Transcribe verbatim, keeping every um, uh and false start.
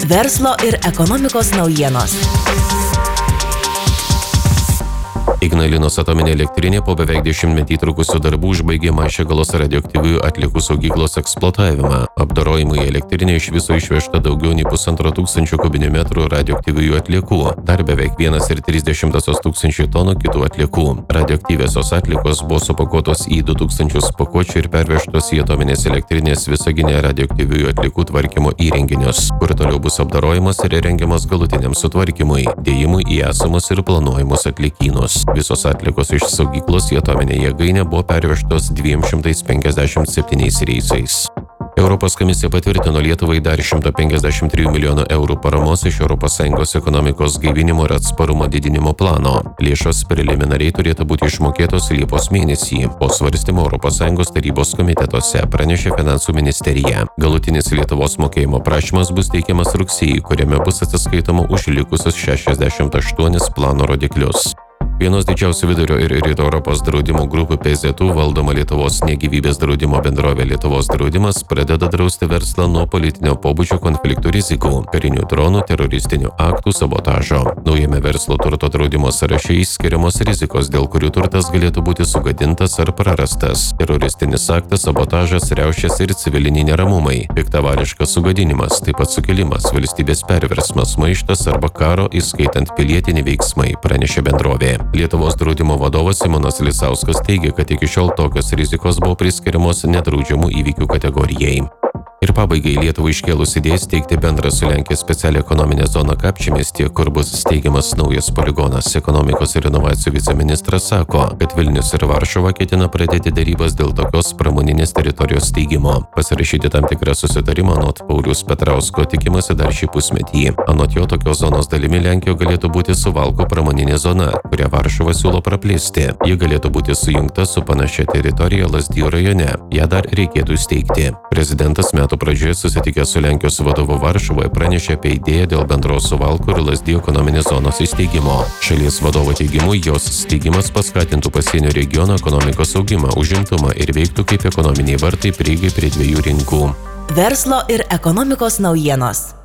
Verslo ir ekonomikos naujienos. Ignalinos atominė elektrinė po beveik dešimtmetį trukusių darbų užbaigė Maišiagalos radioaktyviųjų atliekų saugyklos eksploatavimą. Apdorojimui į elektrinę iš viso išvežta daugiau nei pusantro tūkstančio kubinių metrų radioaktyviųjų atliekų, dar beveik vienas ir trys dešimtosios tūkstančių tonų kitų atliekų. Radioaktyviosios atliekos buvo supakuotos į du tūkstančius pakuočių ir pervežtos į atominės elektrinės Visagine radioaktyviųjų atliekų tvarkymo įrenginius, kur toliau bus apdorojimas ir rengiamas galutiniam sutvarkymui, dėjimui į esamus ir planuojamus atliekynus. Visos atliekos iš saugyklos į atominę jėgainę buvo pervežtos dviem šimtais penkiasdešimt septyniais reisais. Europos komisija patvirtino Lietuvai dar šimtą penkiasdešimt trijų milijonų eurų paramos iš Europos Sąjungos ekonomikos gaivinimo ir atsparumo didinimo plano. Lėšos preliminariai turėtų būti išmokėtos Liepos mėnesį, po svarstymo Europos Sąjungos tarybos komitetuose, pranešė Finansų ministerija. Galutinis Lietuvos mokėjimo prašymas bus teikiamas rugsėjį, kuriame bus atsiskaitoma už likusius šešiasdešimt aštuonis plano rodiklius. Vienos didžiausių vidurio ir rytų Europos draudimo grupių P Z U valdoma Lietuvos negyvybės draudimo bendrovė Lietuvos draudimas pradeda drausti verslą nuo politinio pobūdžio konfliktų rizikų, karinių dronų, teroristinių aktų, sabotažo. Naujame verslo turto draudimo sąraše išskiriamos rizikos, dėl kurių turtas galėtų būti sugadintas ar prarastas. Teroristinis aktas, sabotažas, riaušės ir civiliniai neramumai, piktavališkas sugadinimas, taip pat sukilimas, valstybės perversmas, maištas arba karo, įskaitant pilietinį veiksmai, pranešė bendrovė. Lietuvos draudimo vadovas Simonas Lisauskas teigia, kad iki šiol tokios rizikos buvo priskiriamos nedraudžiamų įvykių kategorijai. Ir pabaigai Lietuvai iškėlus idėją steigti bendrą su Lenkija specialią ekonominę zoną Kapčiamiestyje, kur bus steigiamas naujas poligonas. Ekonomikos ir inovacijų viceministras sako, kad Vilnius ir Varšuva ketina pradėti derybas dėl tokios pramoninės teritorijos steigimo. Pasirašyti tam tikrą susitarimą anot Pauliaus Petrausko tikimasi dar šį pusmetį. Anot jo, tokios zonos dalimi Lenkijoje galėtų būti Suvalkų pramoninė zona, kurią Varšuva siūlo praplėsti. Ji galėtų būti sujungta su panašia teritorija Lazdijų rajone. Ją dar reikėtų steigti. Prezidentas metų pradžioje susitikęs su Lenkijos vadovu Varšuvoje pranešė apie idėją dėl bendros Suvalkų ir Lazdijų ekonominės zonos įsteigimo. Šalies vadovo teigimu, jos steigimas paskatintų pasienio regiono ekonomikos augimą, užimtumą ir veiktų kaip ekonominiai vartai prieigai prie dviejų rinkų. Verslo ir ekonomikos naujienos.